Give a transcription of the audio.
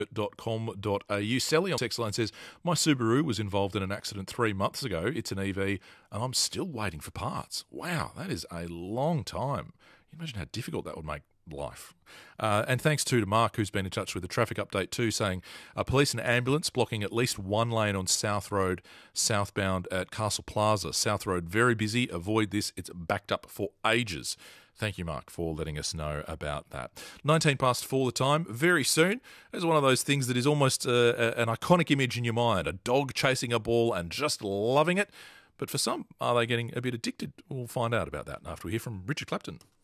.com.au. Sally on text line says, my Subaru was involved in an accident 3 months ago. It's an EV and I'm still waiting for parts. Wow, that is a long time. Can you imagine how difficult that would make life? And thanks to Mark, who's been in touch with a traffic update too, saying police and ambulance blocking at least one lane on South Road, southbound at Castle Plaza. South Road, very busy. Avoid this. It's backed up for ages. Thank you, Mark, for letting us know about that. 19 past 4 the time. Very soon, there's one of those things that is almost an iconic image in your mind, a dog chasing a ball and just loving it. But for some, are they getting a bit addicted? We'll find out about that after we hear from Richard Clapton.